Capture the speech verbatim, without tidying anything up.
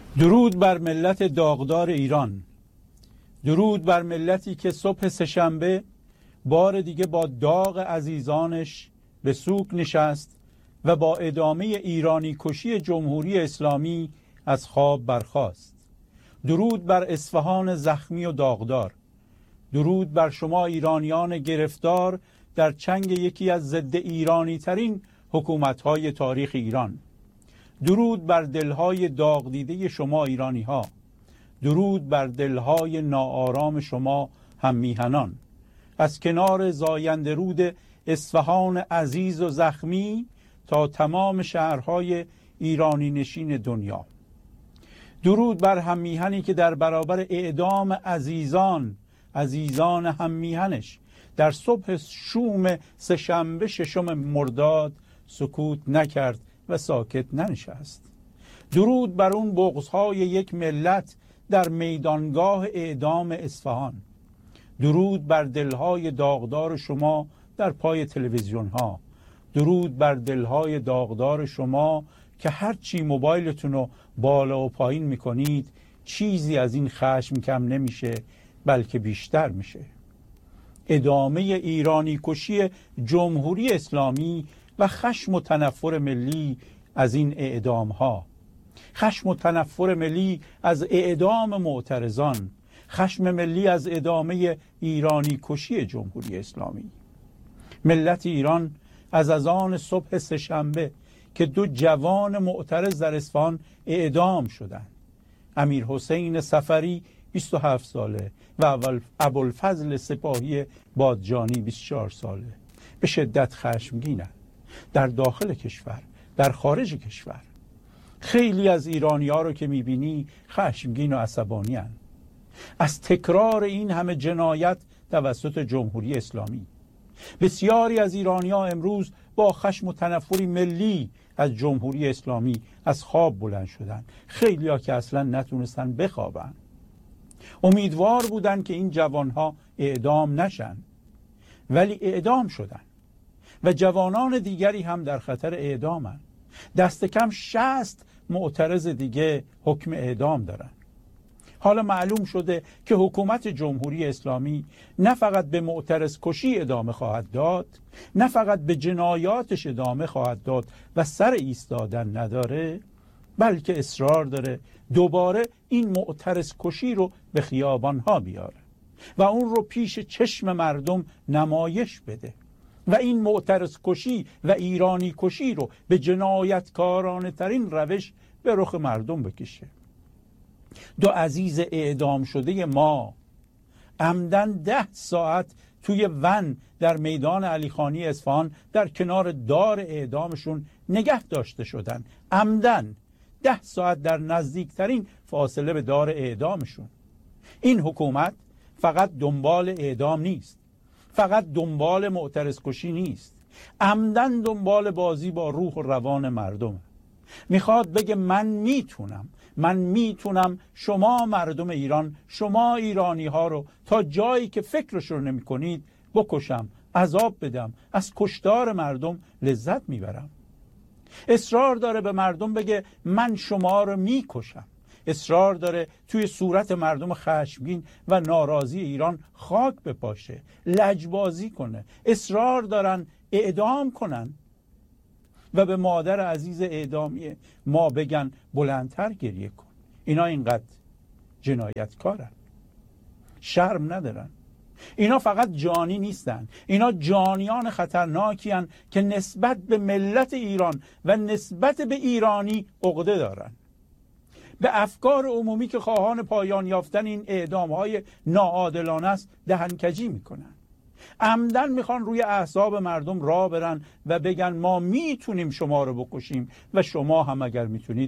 درود بر ملت داغدار ایران. درود بر ملتی که صبح سه‌شنبه بار دیگه با داغ عزیزانش به سوگ نشست و با ادامه ایرانی کشی جمهوری اسلامی از خواب برخاست. درود بر اصفهان زخمی و داغدار. درود بر شما ایرانیان گرفتار در چنگ یکی از ضد ایرانی ترین حکومت‌های تاریخ ایران. درود بر دلهای داغ دیده شما ایرانی ها. درود بر دلهای ناآرام شما هم میهنان. از کنار زاینده رود اصفهان عزیز و زخمی تا تمام شهرهای ایرانی نشین دنیا. درود بر هم میهنی که در برابر اعدام عزیزان عزیزان هم میهنش در صبح شوم سه‌شنبه ششم مرداد سکوت نکرد و ساکت ننشست. درود بر اون بغض‌های یک ملت در میدانگاه اعدام اصفهان. درود بر دلهای داغدار شما در پای تلویزیون ها. درود بر دلهای داغدار شما که هرچی موبایلتون رو بالا و پایین میکنید چیزی از این خشم کم نمیشه، بلکه بیشتر میشه. ادامه ایرانی کشی جمهوری اسلامی و خشم و تنفر ملی از این اعدام ها. خشم و تنفر ملی از اعدام معترضان. خشم ملی از ادامه ایرانی کشی جمهوری اسلامی. ملت ایران از از آن صبح سه‌شنبه که دو جوان معترض در اصفهان اعدام شدند، امیر حسین صفری بیست و هفت ساله و ابوالفضل سپاهی بادجانی بیست و چهار ساله، به شدت خشمگینند. در داخل کشور، در خارج کشور، خیلی از ایرانی ها رو که میبینی خشمگین و عصبانی هن. از تکرار این همه جنایت توسط جمهوری اسلامی. بسیاری از ایرانی ها امروز با خشم و تنفری ملی از جمهوری اسلامی از خواب بلند شدن. خیلی ها که اصلا نتونستن بخوابن. امیدوار بودن که این جوان ها اعدام نشن، ولی اعدام شدن و جوانان دیگری هم در خطر اعدامن. دست کم شصت معترض دیگه حکم اعدام دارن. حالا معلوم شده که حکومت جمهوری اسلامی نه فقط به معترض کشی ادامه خواهد داد، نه فقط به جنایاتش ادامه خواهد داد و سر ایستادن نداره، بلکه اصرار داره دوباره این معترض کشی رو به خیابانها بیاره و اون رو پیش چشم مردم نمایش بده و این معترض کشی و ایرانی کشی رو به جنایتکارانه ترین روش به رخ مردم بکشه. دو عزیز اعدام شده ما عمدن ده ساعت توی ون در میدان علیخانی اصفهان در کنار دار اعدامشون نگه داشته شدن. عمدن ده ساعت در نزدیکترین فاصله به دار اعدامشون. این حکومت فقط دنبال اعدام نیست، فقط دنبال معترض کشی نیست، عمدن دنبال بازی با روح و روان مردم. میخواد بگه من میتونم من میتونم شما مردم ایران، شما ایرانی ها رو تا جایی که فکرش رو نمی کنید بکشم، عذاب بدم، از کشتار مردم لذت میبرم. اصرار داره به مردم بگه من شما رو میکشم. اصرار داره توی صورت مردم خشمگین و ناراضی ایران خاک بپاشه، لجبازی کنه. اصرار دارن اعدام کنن و به مادر عزیز اعدامی ما بگن بلندتر گریه کن. اینا اینقدر جنایتکارن، شرم ندارن. اینا فقط جانی نیستن، اینا جانیان خطرناکی هن که نسبت به ملت ایران و نسبت به ایرانی عقده دارن. به افکار عمومی که خواهان پایان یافتن این اعدام‌های ناعادلانه است دهنکجی میکنن. عمدن میخوان روی اعصاب مردم راه برن و بگن ما میتونیم شما رو بکشیم و شما هم اگر میتونید